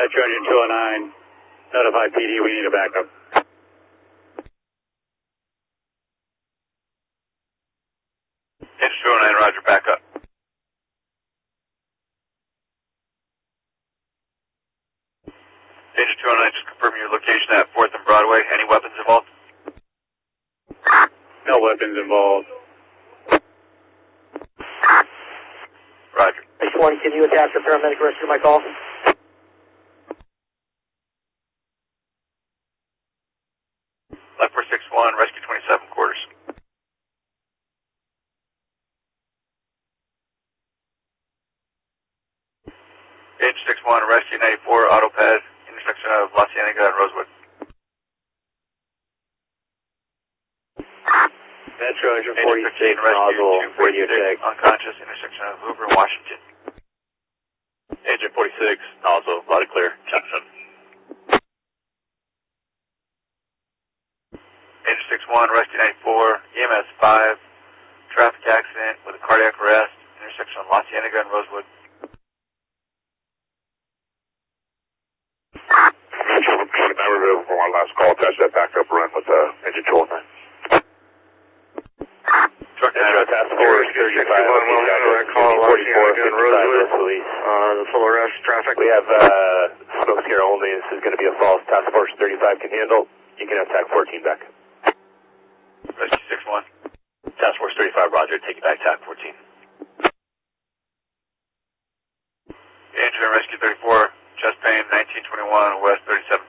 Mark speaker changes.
Speaker 1: Metro Engine 209, notify PD we need a backup.
Speaker 2: Engine 209, roger, backup. Engine 209, just confirming your location at 4th and Broadway. Any weapons involved?
Speaker 1: No weapons involved.
Speaker 2: Roger.
Speaker 3: H1, can you attach the paramedic rescue to my call?
Speaker 2: Left 461, rescue 27 quarters. Engine 61, rescue 94, auto pad, intersection of La Cienega and Rosewood.
Speaker 1: Metro Engine 46,
Speaker 2: rescue
Speaker 1: nozzle, radio
Speaker 2: 246,
Speaker 1: check.
Speaker 2: unconscious, intersection of Hoover and Washington.
Speaker 1: Engine 46, nozzle, body clear, Johnson.
Speaker 2: Engine 61, rescue 94, EMS 5, traffic accident with a cardiac arrest, intersection of La Cienega and Rosewood.
Speaker 4: Metro 29 available for my last call. Attach that backup run with engine 209.
Speaker 2: Truck
Speaker 1: Metro Task Force 35,
Speaker 4: call,
Speaker 1: 44, 55, police.
Speaker 4: The full arrest traffic.
Speaker 1: We have smokes here only. This is going to be a false. Task Force 35 can handle. You can have TAC 14 back.
Speaker 2: Rescue 61.
Speaker 1: Task Force 35, roger. Take it back, TAC 14.
Speaker 2: Engine rescue 34, chest pain, 1921 West 37th